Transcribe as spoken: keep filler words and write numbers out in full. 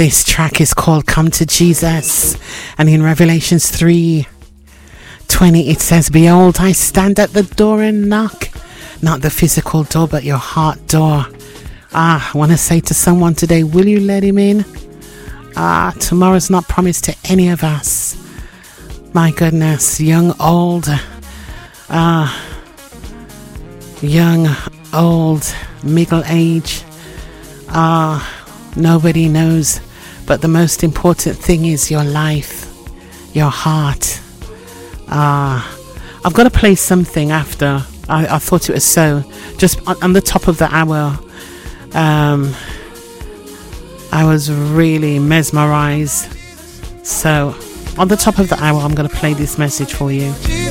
This track is called Come to Jesus, and in Revelations three twenty it says, behold, I stand at the door and knock. Not the physical door, but your heart door. Ah, I want to say to someone today, will you let him in? Ah, tomorrow's not promised to any of us. My goodness, young, old, ah, young, old, middle age, ah, nobody knows. But the most important thing is your life, your heart. Ah, I've got to play something after. I, I thought it was so. Just on, on the top of the hour, um, I was really mesmerized. So, on the top of the hour, I'm going to play this message for you.